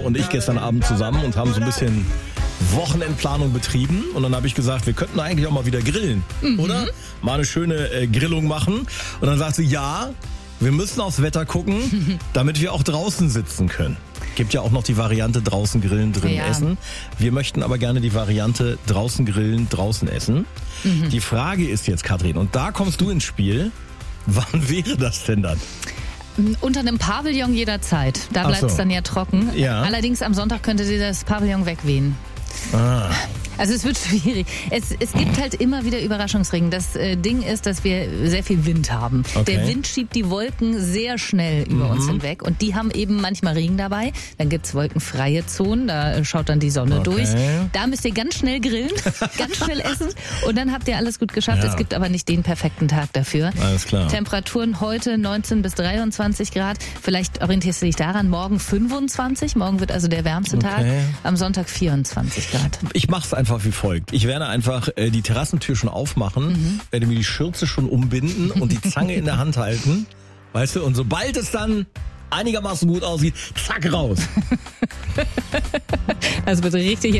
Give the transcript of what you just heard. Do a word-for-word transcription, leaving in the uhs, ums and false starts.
und ich gestern Abend zusammen und haben so ein bisschen Wochenendplanung betrieben. Und dann habe ich gesagt, wir könnten eigentlich auch mal wieder grillen, mhm. oder? Mal eine schöne äh, Grillung machen. Und dann sagt sie, ja, wir müssen aufs Wetter gucken, damit wir auch draußen sitzen können. Gibt ja auch noch die Variante draußen grillen, drin ja. essen. Wir möchten aber gerne die Variante draußen grillen, draußen essen. Mhm. Die Frage ist jetzt, Katrin, und da kommst du ins Spiel, wann wäre das denn dann? Unter einem Pavillon jederzeit. Da bleibt es so. Dann ja trocken. Ja. Allerdings am Sonntag könnte dir das Pavillon wegwehen. Ah. Also es wird schwierig. Es, es gibt halt immer wieder Überraschungsregen. Das äh, Ding ist, dass wir sehr viel Wind haben. Okay. Der Wind schiebt die Wolken sehr schnell über mhm. uns hinweg. Und die haben eben manchmal Regen dabei. Dann gibt's wolkenfreie Zonen, da schaut dann die Sonne okay. durch. Da müsst ihr ganz schnell grillen, ganz schnell essen. Und dann habt ihr alles gut geschafft. Ja. Es gibt aber nicht den perfekten Tag dafür. Alles klar. Temperaturen heute neunzehn bis dreiundzwanzig Grad. Vielleicht orientierst du dich daran, morgen fünfundzwanzig. Morgen wird also der wärmste okay. Tag. Am Sonntag vierundzwanzig Grad. Ich mach's einfach wie folgt. Ich werde einfach äh, die Terrassentür schon aufmachen, mhm. werde mir die Schürze schon umbinden und die Zange in der Hand halten. Weißt du, und sobald es dann einigermaßen gut aussieht, zack, raus. Also wird richtig